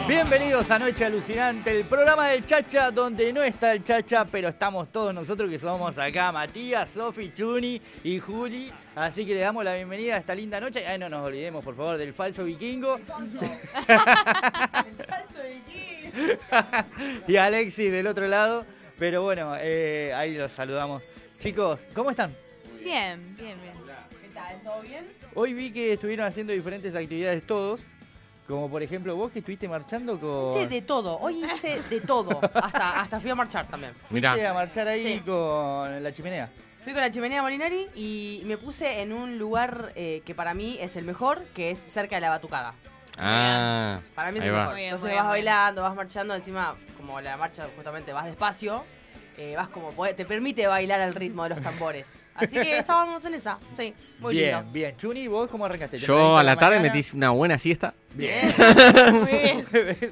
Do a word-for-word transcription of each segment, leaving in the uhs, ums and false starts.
Bienvenidos a Noche Alucinante, el programa del Chacha, donde no está el Chacha, pero estamos todos nosotros que somos acá, Matías, Sofi, Chuni y Juli. Así que le damos la bienvenida a esta linda noche. Ay, no nos olvidemos, por favor, del falso vikingo. El falso vikingo. Y Alexis del otro lado. Pero bueno, eh, ahí los saludamos. Chicos, ¿cómo están? Bien, bien, bien. ¿Qué tal? ¿Todo bien? Hoy vi que estuvieron haciendo diferentes actividades todos. Como por ejemplo vos que estuviste marchando con... Hice de todo, hoy hice de todo. Hasta, hasta fui a marchar también. Fuiste Mirá. a marchar ahí Sí. con la chimenea. Fui con la chimenea Molinari y me puse en un lugar eh, que para mí es el mejor, que es cerca de la batucada. Ah, Para mí es ahí el va. mejor. Muy bien, Entonces muy vas bien, muy bien. bailando, vas marchando, encima como la marcha justamente vas despacio, eh, vas como, podés- te permite bailar al ritmo de los tambores. Así que estábamos en esa, sí, muy bien, lindo. bien. Chuni, ¿vos cómo arrancaste? Yo ¿Tempranito a la tarde mañana? metí una buena siesta. Bien. Muy bien,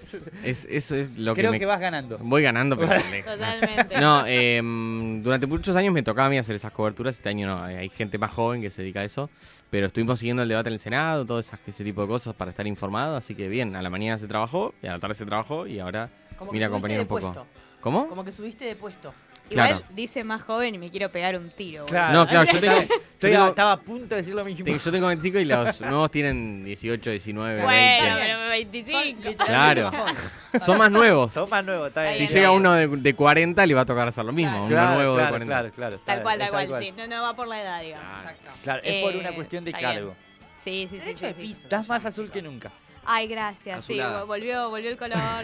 Es, eso es lo Creo que que, me... vas ganando. Voy ganando, pero lejos. totalmente. No, eh, durante muchos años me tocaba a mí hacer esas coberturas. Este año no, hay gente más joven que se dedica a eso. Pero estuvimos siguiendo el debate en el Senado, todo esas, ese tipo de cosas para estar informado. Así que bien, a la mañana se trabajó, y a la tarde se trabajó y ahora Como vine a que subiste acompañar de un poco. puesto. ¿Cómo? Como que subiste de puesto. Igual Claro. dice más joven y me quiero pegar un tiro. boludo. Claro. No, claro, yo tengo, yo Estoy tengo- a- estaba a punto de decir lo mismo. tengo- yo tengo veinticinco y los nuevos tienen dieciocho, diecinueve, Bueno, veinte. pero veinticinco. Claro. Son más nuevos. Son más nuevos, está Ahí bien. Si bien. llega uno de, de cuarenta le va a tocar hacer lo mismo. Claro. Uno nuevo de claro, cuarenta. claro, claro. está- Tal cual, tal está cual, sí. No, no va por la edad, digamos. Exacto. Claro, es por Eh, una cuestión de está cargo. bien. Sí, sí, sí. Derecho sí, de sí. piso. Estás se más llama, azul que chicos. nunca. Ay, gracias. Sí, Azulada. volvió, volvió el color.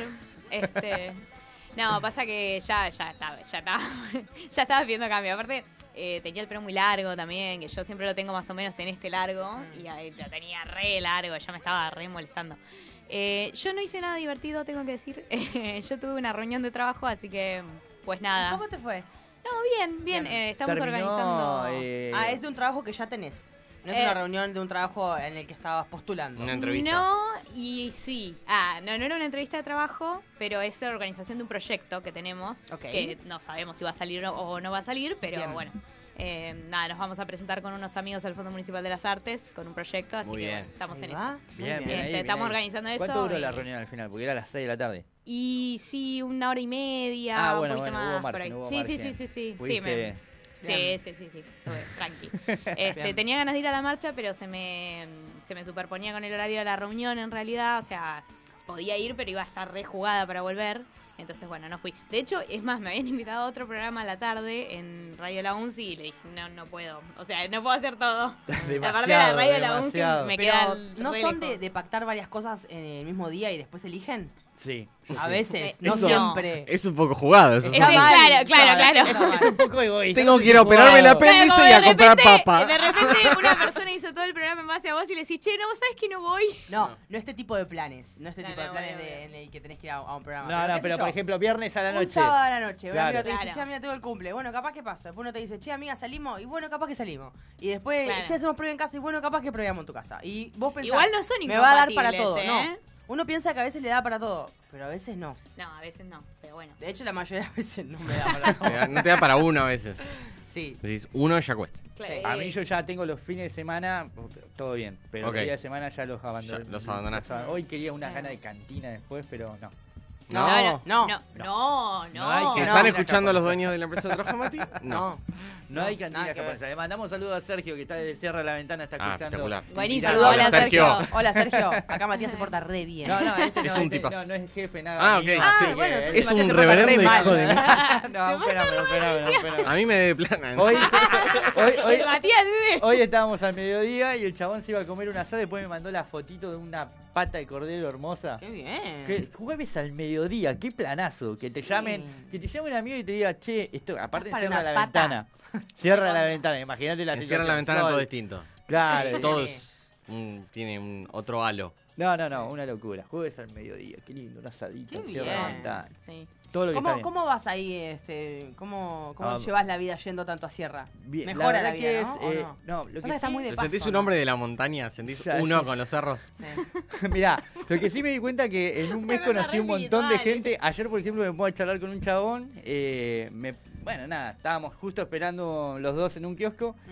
Este. No, pasa que ya, ya estaba, ya estaba, ya estaba viendo cambio. Aparte, eh, tenía el pelo muy largo también, que yo siempre lo tengo más o menos en este largo, y ahí lo tenía re largo, ya me estaba re molestando. Eh, yo no hice nada divertido, tengo que decir. Yo tuve una reunión de trabajo, así que, pues nada. ¿Cómo te fue? No, bien, bien. Bien. eh, estamos Terminó, organizando. eh, Ah, es de un trabajo que ya tenés. No es Eh. una reunión de un trabajo en el que estabas postulando. Una entrevista. No, y sí. Ah, no, no era una entrevista de trabajo, pero es la organización de un proyecto que tenemos, Ok. que no sabemos si va a salir o- o no va a salir, pero Bien. bueno. eh, nada, nos vamos a presentar con unos amigos del Fondo Municipal de las Artes con un proyecto, así Muy que bien. bueno, estamos Ahí en va. eso. Muy Bien, bien. bien Este, ahí, bien estamos ahí. organizando eso. ¿Cuánto duró la y- reunión al final? Porque era a las seis de la tarde. Y sí, una hora y media, Ah, bueno, un poquito bueno, hubo más margen, por ahí. hubo sí, sí, margen. sí, sí, sí, sí. Pudiste- me- Sí, Bien. sí, sí, sí, estuve tranqui. Este, Bien. tenía ganas de ir a la marcha, pero se me, se me superponía con el horario de la reunión en realidad. O sea, podía ir, pero iba a estar re jugada para volver. Entonces, bueno, no fui. De hecho, es más, me habían invitado a otro programa a la tarde en Radio La U N C I y le dije, no, no puedo. O sea, no puedo hacer todo. Aparte de la Radio La U N C I demasiado. me Pero, queda ¿no re son de, lejos. de pactar varias cosas en el mismo día y después eligen? Sí. A sí. veces, Eh, no eso- siempre. Es un poco jugado eso. Ese- Está mal, claro, está claro, mal, claro. está mal. Es un poco egoísta. Tengo no que sé ir a si operarme puedo. la apéndice Claro, como y a de comprar repente- papa. De repente una persona hizo todo el programa en base a vos y le decís, che, no, vos sabés que no voy. No, no este tipo de planes. No este No, tipo de no, planes bueno, de- bueno. en el que tenés que ir a, a un programa. No, no, qué sé pero yo, por ejemplo, viernes a la un noche. sábado a la noche, un Claro. amigo te dice, Claro. che, amiga, tengo el cumple. Bueno, capaz que pasa. Después uno te dice, che, amiga, salimos. Y bueno, capaz que salimos. Y después, Claro. che, hacemos prueba en casa. Y bueno, capaz que probamos en tu casa. Y vos pensás, Igual no son me va a dar para incompatibles, todo. ¿eh? No. Uno piensa que a veces le da para todo, pero a veces no. No, a veces no, pero bueno. De hecho, la mayoría de veces no me da para Te da- todo. No te da para uno a veces. Sí. Decís, uno ya cuesta. Claro, A eh, mí yo ya tengo los fines de semana, todo bien, pero Ok. los días de semana ya los abandoné. Ya los abandonás. Los ab- Hoy quería unas Claro. ganas de cantina después, pero no. No. no, no, no, no, No hay no. que- ¿Se no. están no, escuchando no, los no. dueños de la empresa de trabajo, Mati? No. No hay cantina nada que ver. japonesa. Le mandamos saludos a Sergio que está desde Cierra de la Ventana, está Ah, escuchando. espectacular. Buenísimo, Mirá, hola, hola, Sergio. Sergio. Hola, Sergio. Acá Matías se porta re bien. No, no, este Es no, un este tipazo. no, no es jefe, nada. Ah, ok. mío, Ah, así que- bueno, entonces Es Matías un se porta re reverendo mal. hijo de... No, Se espérame, espérame, espérame. A mí me debe plana. ¿no? Hoy, hoy, hoy, El Matías ese. hoy estábamos al mediodía y el chabón se iba a comer un asado, después me mandó la fotito de una pata de cordero hermosa. Qué bien. Que jueves al mediodía, qué planazo, que te llamen, que te llame un amigo y te diga, che, esto, aparte Para cierra una la pata. ventana. Cierra la ventana, imagínate la Encierran situación. la ventana Sol. todo distinto. Claro. Todo es un- tiene un otro halo. No, no, no, una locura. Jueves al mediodía, qué lindo, un asadito, Qué cierra la bien. ventana. Sí. Todo lo que está ¿Cómo, bien. ¿Cómo vas ahí? Este, ¿Cómo, cómo Ah, llevas la vida yendo tanto a sierra? Bien, Mejora la, verdad vida, que ¿no? es, ¿O eh, no? no, lo Pasa que que está sí- muy de ¿Te paso, sentís un ¿no? hombre de la montaña? ¿Sentís Ya, uno sí. con los cerros? Sí. Mirá, lo que sí me di cuenta que en un mes Una cosa conocí un re montón de espiritual. gente. Ayer, por ejemplo, me pongo a charlar con un chabón. eh, me, bueno, nada, estábamos justo esperando los dos en un kiosco. Mm.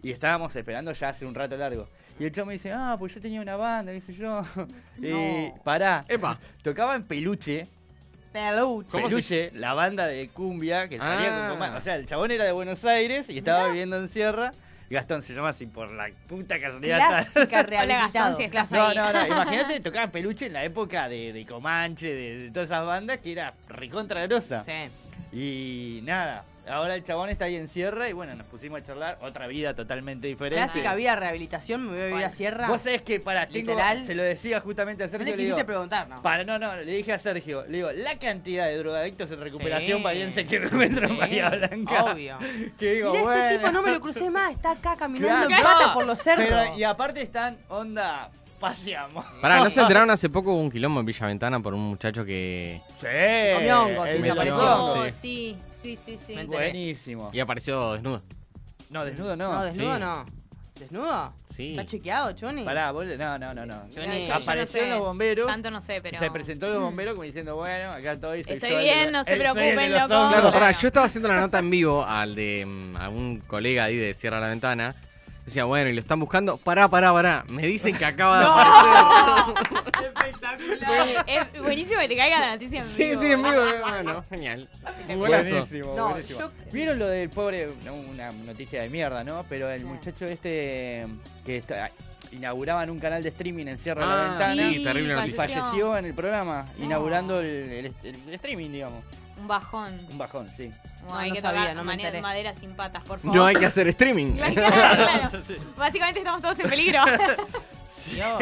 Y estábamos esperando ya hace un rato largo. Y el chavo me dice, ah, pues yo tenía una banda, dice yo. Y pará, Epa. tocaba en Peluche. Peluche. ¿Cómo se- Peluche, la banda de cumbia que salía Ah. con comando. O sea, el chabón era de Buenos Aires y estaba viviendo en Sierra. Gastón se llama así por la puta casualidad. Clásica Hola rehabilitado. Gastón, si estás No, ahí. no, no. Imagínate, tocaban Peluche en la época de, de Comanche, de, de todas esas bandas que era recontra grosa. Sí. Y nada, ahora el chabón está ahí en Sierra y bueno, nos pusimos a charlar. Otra vida totalmente diferente. Clásica vida de rehabilitación, me voy a vivir a Sierra. Vos sabés que para, tengo, Literal. se lo decía justamente a No Sergio. le le digo, quisiste preguntar, ¿no? para, no, no, le dije a Sergio, le digo, la cantidad de drogadictos en recuperación Sí. valiense que encuentro en Sí, Bahía Blanca. obvio. Que digo, Mirá, bueno. este tipo no me lo crucé más, está acá caminando Claro, en pata no, por los cerros. pero- y aparte están, onda, paseamos. Pará, ¿no se enteraron hace poco hubo un quilombo en Villa Ventana por un muchacho que... Sí. comió hongos, el sí, melocotón. desapareció. Oh, Sí. sí, sí, sí, sí. Me enteré. Buenísimo. y apareció desnudo? No, desnudo no. No, desnudo Sí. no. ¿Desnudo? Sí. ¿Está chequeado, Choni? Pará, vos, no, no, no, no. Yo No, ni- yo- yo Apareció no en sé, los bomberos. Tanto no sé, pero... Se presentó en los bomberos como diciendo, bueno, acá estoy. Soy Estoy yo el bien, de- no se el- soy el de preocupen, los loco. hongos. Claro, Bueno. pará, yo estaba haciendo la nota en vivo al de mm, a un colega ahí de Cierra la Ventana. Decía, bueno, y lo están buscando. Pará, pará, pará. Me dicen que acaba de aparecer. Espectacular. Es buenísimo que te caiga la noticia en Sí, vivo. sí, en vivo. Bueno, genial. Un golazo. Buenísimo, No, buenísimo. yo- ¿Vieron lo del pobre, no, una noticia de mierda, ¿no? Pero el Sí. muchacho este que está- inauguraban un canal de streaming en Sierra Ah, la Ventana sí, terrible y noticia. falleció en el programa, No. inaugurando el, el- el streaming, digamos. Un bajón. Un bajón, sí. Como No, hay no que sabía, tocar no me mane- enteré. madera sin patas, por favor. No hay que hacer streaming. Claro, claro, claro. Sí. Básicamente estamos todos en peligro. Dios.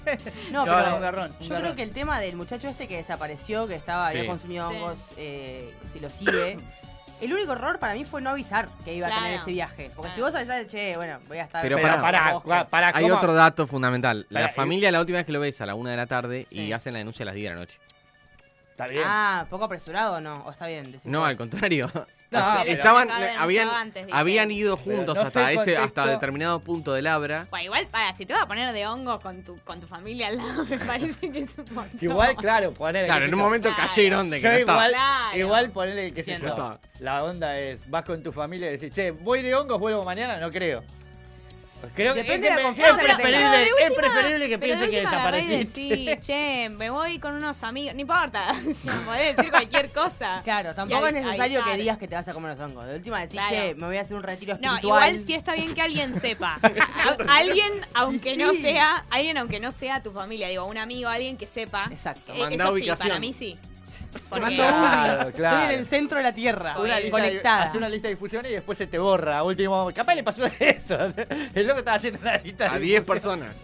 No, No, pero un garrón, un yo garrón. creo que el tema del muchacho este que desapareció, que estaba Sí. había consumido Sí. hongos, eh, si lo sigue. El único error para mí fue no avisar que iba a tener Claro. ese viaje. Porque Claro. si vos avisás, che, bueno, voy a estar... Pero Pero pará, pará, bosques. pará, pará, Hay ¿cómo? otro dato fundamental. La Pará, familia la última vez que lo ves a la una de la tarde Sí. y hacen la denuncia a las diez de la noche. Está bien. Ah, ¿poco apresurado o no? ¿O está bien? Decís No, vos. al contrario. No, pero- Estaban, Acaba de habían, denunciar antes, dice. habían ido Pero juntos no sé hasta el ese, hasta contexto. determinado punto de Labra. Bueno, igual, para, si te vas a poner de hongos con tu, con tu familia al lado, me parece que es un montón. Igual, claro, ponele. Claro, qué en sé un yo. momento Claro. cayeron de que Yo no estaba. igual, Claro. igual ponele, qué sé Entiendo. yo. No estaba. La onda es, vas con tu familia y decís, che, voy de hongos, vuelvo mañana, no creo. Pues creo que Depende es, de la que confianza es que tengas. preferible, Pero de es última- preferible que pero de piense que última agarrá y desapareciste. decí, che, me voy con unos amigos. No importa, podés decir cualquier cosa. Claro, tampoco Y es necesario avisar. que digas que te vas a comer los hongos. De última decís, Claro. che, me voy a hacer un retiro No, espiritual. igual sí está bien que alguien sepa. A- alguien, aunque no Sí. sea, alguien aunque no sea tu familia, digo, un amigo, alguien que sepa. Exacto. Eh, Mandá eso sí, ubicación. para mí sí. Te Porque mando Claro, Ubi. claro. Estoy en el centro de la Tierra, Una lista de, conectada. hace una lista de difusión y después se te borra. a Último, capaz le pasó eso. El loco estaba haciendo una lista de A diez difusión. personas.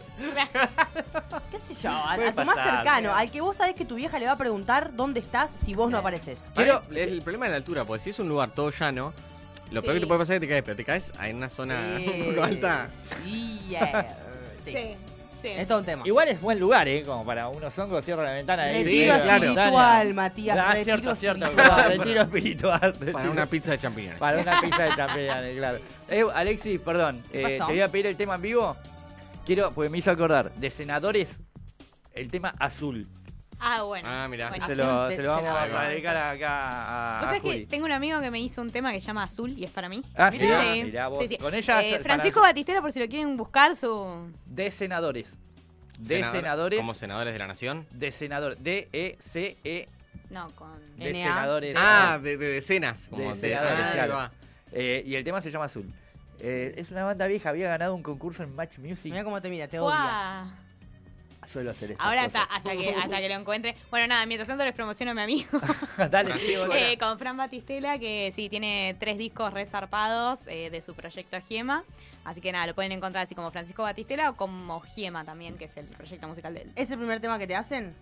¿Qué sé yo? A, Puede a tu más pasar, cercano, pero- al que vos sabés que tu vieja le va a preguntar dónde estás si vos no apareces. Quiero, es el problema de la altura, porque si es un lugar todo llano, lo peor Sí. que te puede pasar es que te caes, pero te caes en una zona Eh, un poco alta. Sí, yeah. sí. sí, sí. Es todo un tema. Igual es buen lugar, ¿eh? Como para unos hongos, cierro la ventana. ahí, Retiro Sí, tiro la claro. espiritual, ventana. Matías. Ah, retiro cierto, cierto. espiritual. Retiro espiritual. Para una pizza de champiñones. Para una pizza de champiñones, claro. Eh, Alexis, perdón, ¿Qué eh, pasó? te voy a pedir el tema en vivo. Quiero, porque me hizo acordar, de senadores, el tema azul. Ah, bueno. Ah, mirá. Bueno. Se Azul lo, de se lo vamos senadores. a dedicar acá a, Vos a sabés que Juli. tengo un amigo que me hizo un tema que se llama Azul y es para mí. Ah, sí, Mirá. Sí, mirá vos. sí, sí. Con ella, Eh, para- Francisco Batistela, por si lo quieren buscar, su... de senadores. De Senador- senadores. Como senadores de la nación. De senadores. D E C E. No, con... De N A. senadores. Ah, de, de decenas. Como De de, senadores, ah, ahí claro. va. Eh, y el tema se llama Azul. Eh, es una banda vieja, había ganado un concurso en Match Music. Mira cómo te mira, te odia. Fuá. Suelo hacer estas Ahora hasta, cosas. hasta que hasta que lo encuentre. Bueno, nada, mientras tanto les promociono a mi amigo. Dale, sí, bueno. Eh, con Fran Batistela, que sí, tiene tres discos resarpados eh, de su proyecto Giema. Así que nada, lo pueden encontrar así como Francisco Batistela o como Giema también, que es el proyecto musical de él. ¿Es el primer tema que te hacen?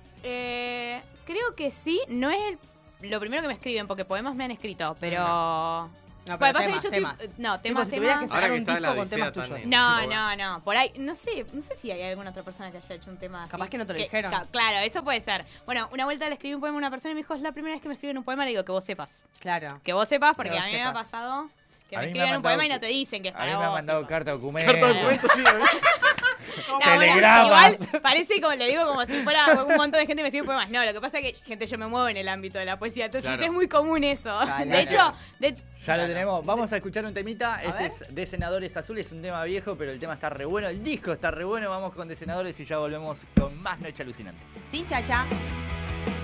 Eh, creo que sí, no es el- lo primero que me escriben, porque poemas me han escrito, pero... No, Bueno, pero pasa que temas, yo soy- temas. no, Tipo, temas, si tuvieras temas. que Ahora sacar que un está la disco con Odisea temas tan tuyos. en- No, Sí, no, no. Por ahí, no sé, no sé si hay alguna otra persona que haya hecho un tema así. Capaz que no te lo dijeron. ca- claro, eso puede ser. Bueno, una vuelta le escribí un poema a una persona y me dijo, es la primera vez que me escriben un poema, le digo que vos sepas. Claro. Que vos sepas, porque Que a vos mí me ha sepas. pasado que A me mí me escriben ha un poema y mandado- no te dicen que es A mí para me ha vos. mandado tipo. carta documento. Carta Claro. documento, sí. a ver. No, bueno, Telegrama. igual parece como le digo como si fuera un montón de gente me escribe poemas. No, lo que pasa es que, gente, yo me muevo en el ámbito de la poesía, entonces Claro. es muy común eso. Claro. De hecho, de hecho, Ya lo tenemos. Vamos a escuchar un temita. Este ver. es de Senadores Azules, un tema viejo, pero el tema está re bueno. El disco está re bueno. Vamos con de Senadores y ya volvemos con más Noche Alucinante. Sin chacha.